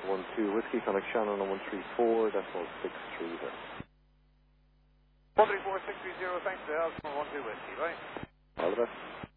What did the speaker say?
12 Whiskey, Connect Shannon on 134, decimal 63 there. 134, 630, thanks to Alpha 12 Whiskey, right? All the best.